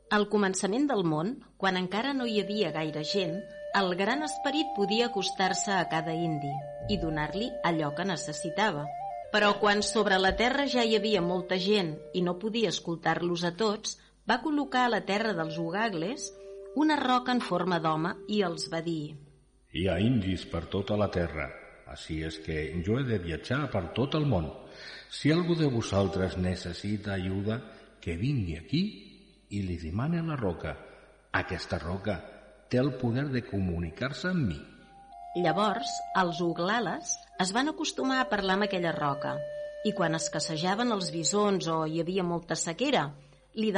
Al començament del món, quan encara no hi havia gaire gent, el Gran Esperit podia acostar-se a cada indi i donar-li allò que necessitava. Però quan sobre la terra ja hi havia molta gent i no podia escoltar-los a tots, va col·locar a la terra dels Ugagles una roca en forma d'home i els va dir: Hi ha indis per tota la terra, així és que jo he de viatjar per tot el món. Si algú de vosaltres necessita ajuda, que vingui aquí i li demane a la roca. Aquesta roca té el poder de comunicar-se amb mi. Llavors, els Uglales es van acostumar a parlar amb aquella roca, i quan escassejaven els bisons o hi havia molta sequera,